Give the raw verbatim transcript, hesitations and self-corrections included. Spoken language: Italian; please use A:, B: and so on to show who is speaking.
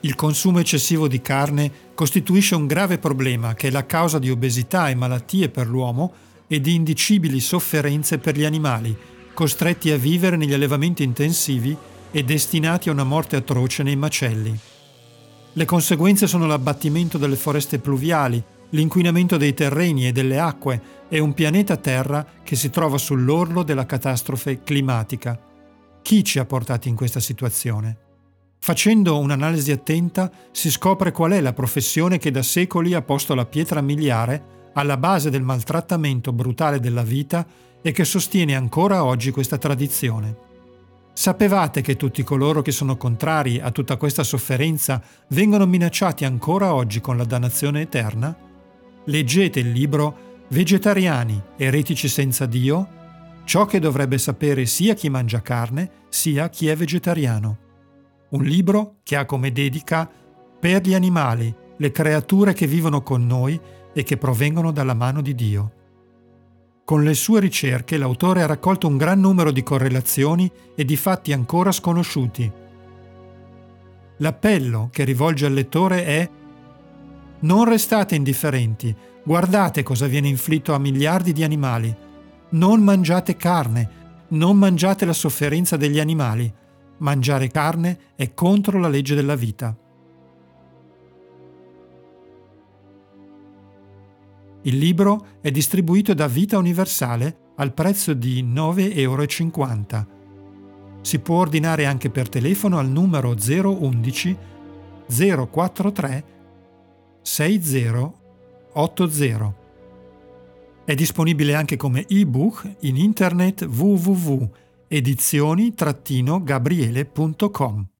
A: Il consumo eccessivo di carne costituisce un grave problema che è la causa di obesità e malattie per l'uomo e di indicibili sofferenze per gli animali, costretti a vivere negli allevamenti intensivi e destinati a una morte atroce nei macelli. Le conseguenze sono l'abbattimento delle foreste pluviali, l'inquinamento dei terreni e delle acque e un pianeta Terra che si trova sull'orlo della catastrofe climatica. Chi ci ha portati in questa situazione? Facendo un'analisi attenta si scopre qual è la professione che da secoli ha posto la pietra miliare alla base del maltrattamento brutale della vita e che sostiene ancora oggi questa tradizione. Sapevate che tutti coloro che sono contrari a tutta questa sofferenza vengono minacciati ancora oggi con la dannazione eterna? Leggete il libro Vegetariani, eretici senza Dio, ciò che dovrebbe sapere sia chi mangia carne sia chi è vegetariano. Un libro che ha come dedica per gli animali, le creature che vivono con noi e che provengono dalla mano di Dio. Con le sue ricerche l'autore ha raccolto un gran numero di correlazioni e di fatti ancora sconosciuti. L'appello che rivolge al lettore è: non restate indifferenti, guardate cosa viene inflitto a miliardi di animali, non mangiate carne, non mangiate la sofferenza degli animali, mangiare carne è contro la legge della vita. Il libro è distribuito da Vita Universale al prezzo di nove e cinquanta euro. Si può ordinare anche per telefono al numero zero undici zero quarantatré sessanta ottanta. È disponibile anche come ebook in internet w w w punto edizioni gabriele punto com.